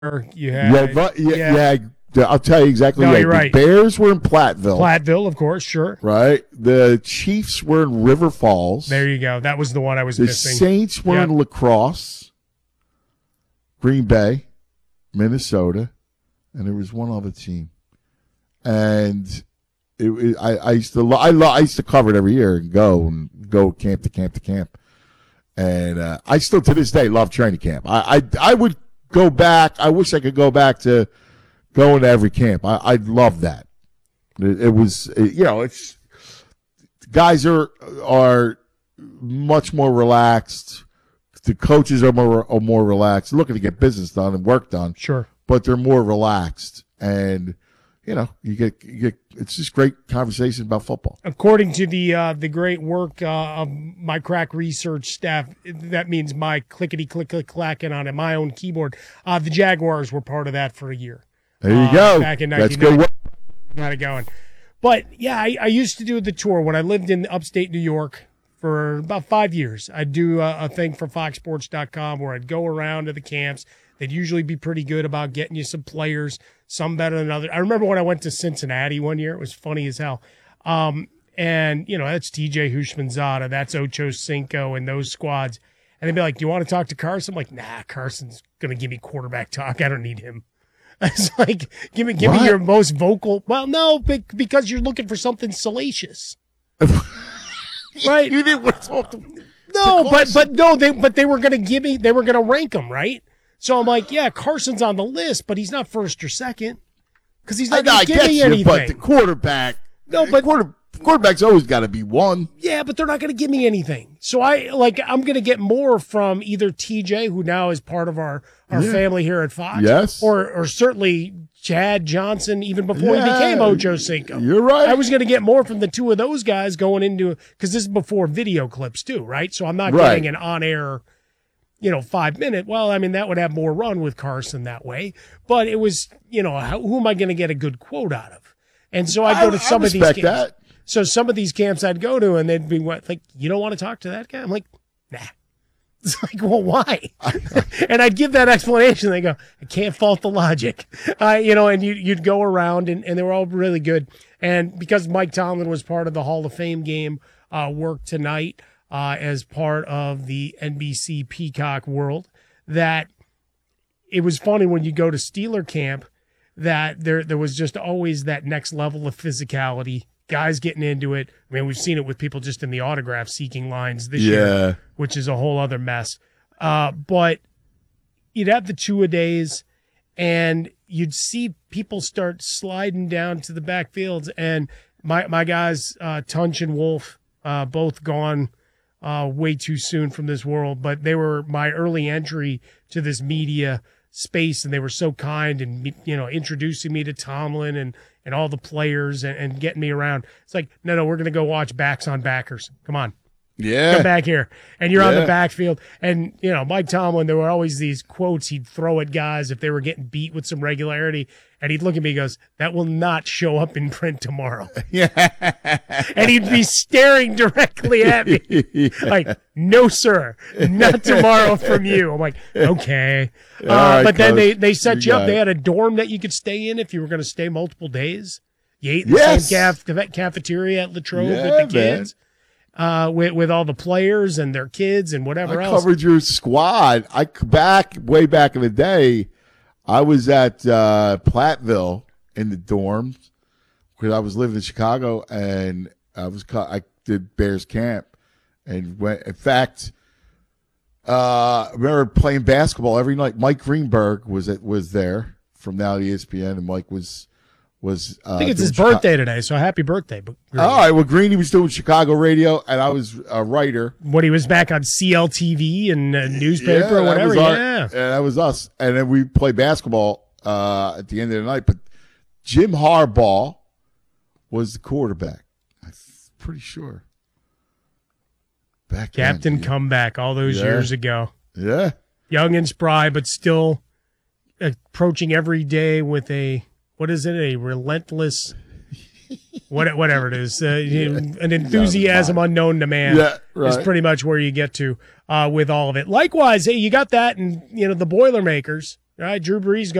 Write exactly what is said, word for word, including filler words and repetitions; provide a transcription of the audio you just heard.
You had, yeah, but, yeah, yeah. yeah, I'll tell you exactly. No, right. you're right. The Bears were in Platteville. Platteville, of course, sure. Right. The Chiefs were in River Falls. There you go. That was the one I was the missing. The Saints were yep. in La Crosse, Green Bay, Minnesota, and there was one other team. And it, it, I, I used to, I, I used to cover it every year and go and go camp to camp to camp. And uh, I still, to this day, love training camp. I, I, I would go back. I wish I could go back to going to every camp. I, I love that. It, it was, it, you know, it's guys are are much more relaxed. The coaches are more are more relaxed, looking to get business done and work done. Sure, but they're more relaxed, and you know, you get you get. It's just great conversation about football. According to the uh, the great work uh, of my crack research staff, that means my clickety click click clacking on it, my own keyboard. Uh, the Jaguars were part of that for a year. There you uh, go. Back in That's nineteen ninety. good. Got it going. But yeah, I, I used to do the tour when I lived in upstate New York for about five years. I'd do a, a thing for fox sports dot com where I'd go around to the camps. They'd usually be pretty good about getting you some players, some better than others. I remember when I went to Cincinnati one year, it was funny as hell. Um, and, you know, that's T J Houshmandzadeh, that's Ocho Cinco and those squads. And they'd be like, do you want to talk to Carson? I'm like, nah, Carson's going to give me quarterback talk. I don't need him. It's like, give me, give what? me your most vocal. Well, no, because you're looking for something salacious, right? You didn't want to talk to. No, to but but no, they but they were going to give me. They were going to rank him, right? So I'm like, yeah, Carson's on the list, but he's not first or second because he's not going to give me you, anything. But the quarterback, no, but quarter, quarterback's always got to be one. Yeah, but they're not going to give me anything. So I like I'm going to get more from either T J, who now is part of our. Our yeah. family here at Fox, yes, or or certainly Chad Johnson, even before yeah. he became Ocho Cinco. You're right. I was going to get more from the two of those guys going into because this is before video clips too, right? So I'm not right. getting an on-air, you know, five minute. Well, I mean that would have more run with Carson that way, but it was, you know, how, who am I going to get a good quote out of? And so I'd go to I, some I of these camps. That. So some of these camps I'd go to, and they'd be like, "You don't want to talk to that guy?" I'm like, "Nah." It's like, well, why? And I'd give that explanation. They go, I can't fault the logic. Uh, you know, and you, you'd go around, and, and they were all really good. And because Mike Tomlin was part of the Hall of Fame game uh, work tonight uh, as part of the N B C Peacock world, that it was funny when you go to Steeler camp that there there was just always that next level of physicality. Guys getting into it. I mean, we've seen it with people just in the autograph seeking lines this yeah. year, which is a whole other mess. Uh, but you'd have the two-a-days, and you'd see people start sliding down to the backfields. And my my guys, uh, Tunch and Wolf, uh, both gone uh, way too soon from this world, but they were my early entry to this media space, and they were so kind and, you know, introducing me to Tomlin and and all the players and, and getting me around. It's like, no, no, we're going to go watch Backs on Backers. Come on. Yeah. Come back here. And you're yeah. on the backfield. And, you know, Mike Tomlin, there were always these quotes he'd throw at guys if they were getting beat with some regularity. And he'd look at me and goes, that will not show up in print tomorrow. Yeah. And he'd be staring directly at me. Like, no, sir, not tomorrow from you. I'm like, okay. Uh, right, but then Coach. they, they set you, you up. They it. had a dorm that you could stay in if you were going to stay multiple days. You ate in yes. the same caf- cafeteria at Latrobe yeah, with the kids. Uh, with with all the players and their kids and whatever I else. covered your squad. I back way back in the day. I was at uh, Platteville in the dorms because I was living in Chicago, and I was I did Bears camp, and went. In fact, uh, I remember playing basketball every night. Mike Greenberg was at, was there from now to E S P N, and Mike was. Was uh, I think it's his Chicago. birthday today, so happy birthday. But all right, well, Greeny was doing Chicago radio, and I was a writer. When he was back on C L T V and uh, newspaper yeah, or whatever, our, yeah. And that was us. And then we played basketball uh, at the end of the night. But Jim Harbaugh was the quarterback. I'm pretty sure. Back Captain then, Comeback all those yeah. years ago. Yeah. Young and spry, but still approaching every day with a, what is it, a relentless, what, whatever it is, uh, yeah. an enthusiasm unknown to man yeah, right. is pretty much where you get to uh, with all of it. Likewise, hey, you got that and, you know, the Boilermakers. All right, Drew Brees